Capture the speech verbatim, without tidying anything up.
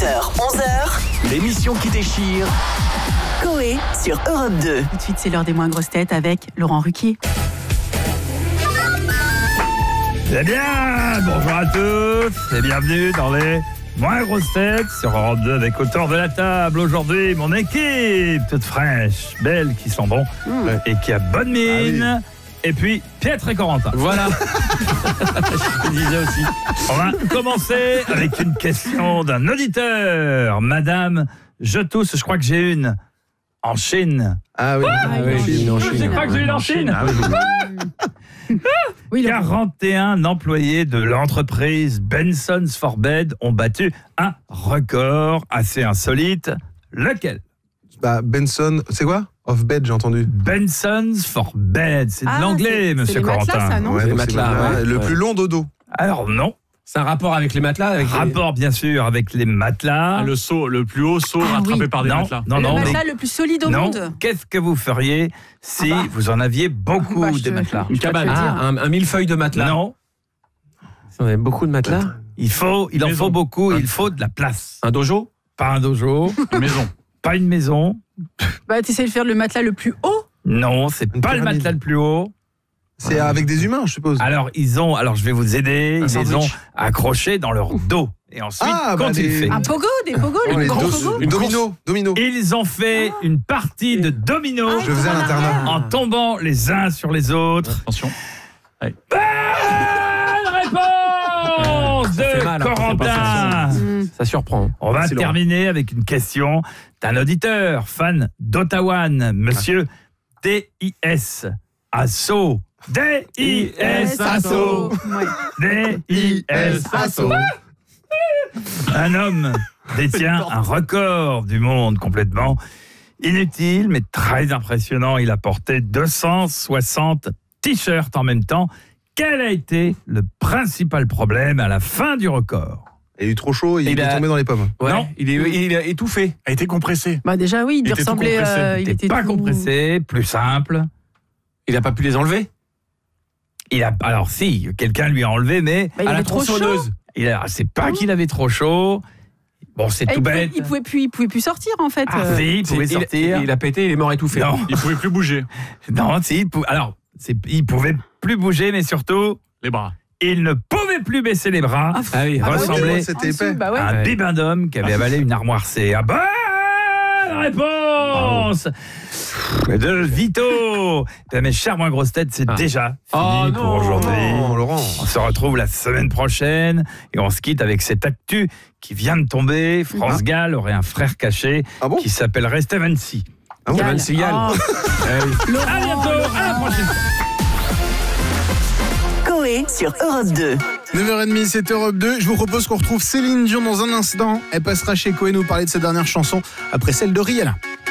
heures, onze heures. L'émission qui déchire. Coé sur Europe deux. Tout de suite, c'est l'heure des moins grosses têtes avec Laurent Ruquier. Eh bien, bonjour à tous et bienvenue dans les moins grosses têtes sur Europe deux avec autour de la table. Aujourd'hui, mon équipe toute fraîche, belle, qui sent bon mmh. et qui a bonne mine. Ah oui. Et puis, Pietre et Corentin. Voilà. Je disais aussi. On va commencer avec une question d'un auditeur. Madame, je tousse, je crois que j'ai une en Chine. Ah oui, ah, oui, oui, Chine, en Chine. Je crois que j'ai une en Chine. Ah, oui. oui, quarante et un employés de l'entreprise Benson's for Bed ont battu un record assez insolite. Lequel ? Bah, Benson, c'est quoi ? Of bed, j'ai entendu. Benson's for Bed, c'est ah, de l'anglais, c'est, monsieur c'est Corentin. Matelas, ça, non ouais, les matelas, ouais. Le ouais. plus long dodo. Alors non. C'est un rapport avec les matelas avec Rapport les... bien sûr avec les matelas. Ah, le saut, le plus haut saut ah, rattrapé oui. par des non, matelas. Non, le non, matelas mais... le plus solide au non. monde. Qu'est-ce que vous feriez si ah bah. vous en aviez beaucoup bah, de matelas ? Une cabane, ah, un, un millefeuille de matelas. Non. Si on avait beaucoup de matelas. Il faut, il en maison. faut beaucoup. Un... Il faut de la place. Un dojo ? Pas un dojo. Une maison. Pas une maison. Bah, t'essayes de faire le matelas le plus haut ? Non, c'est une pas pyramide. Le matelas le plus haut. C'est avec des humains, je suppose. Alors, ils ont, alors je vais vous aider, un ils sandwich. les ont accrochés dans leur dos. Et ensuite, ah, quand bah ils des... fait... Un pogo, des pogos, oh, le grand dos, pogo. Une domino, domino. Ils ont fait ah. une partie de domino. Ah, je faisais à l'internat. En tombant les uns sur les autres. Attention. Allez. Bonne réponse de mal, Corentin. Mmh. Ça surprend. On va c'est terminer long. Avec une question d'un auditeur, fan d'Ottawan, monsieur ah. D I S Asso. D I S Asso. D I S Asso. Un homme détient un record du monde complètement inutile, mais très impressionnant. Il a porté deux cent soixante t-shirts en même temps. Quel a été le principal problème à la fin du record ? Il a eu trop chaud, il, il est a... tombé dans les pommes. Ouais, non, il est, il a étouffé. A été compressé. Bah déjà oui, il, il ressemblait. Euh, il il était pas tout... compressé, plus simple. Il a pas pu les enlever. Il a, alors si, quelqu'un lui a enlevé, mais bah, à la tronçonneuse. Il a, c'est pas qu'il avait trop chaud. Bon, c'est et tout il bête. Pouvait, il pouvait plus, il pouvait plus sortir en fait. Ah euh... si, il pouvait il, sortir. Il, il a pété, il est mort étouffé. Non, il pouvait plus bouger. Non, si, il pouvait, alors, c'est, il pouvait plus bouger, mais surtout les bras. Il ne pouvait plus baisser les bras. Ah oui, il ressemblait ah, oui, épais. Bah ouais. à un ouais. bébé d'homme qui avait avalé une armoire C. Ah, bonne réponse de Vito. Mes chers moins grosses têtes, c'est ah. déjà fini oh pour non, aujourd'hui. Non, Laurent. On se retrouve la semaine prochaine et on se quitte avec cette actu qui vient de tomber. France ah. Gall aurait un frère caché ah bon qui s'appellerait Steven C. Ah bon Steven Seagal. Oh. oui. À bientôt, à la prochaine. Coé sur Europe deux. neuf heures trente, c'est Europe deux. Je vous propose qu'on retrouve Céline Dion dans un instant. Elle passera chez Coé nous parler de sa dernière chanson après celle de Rihanna.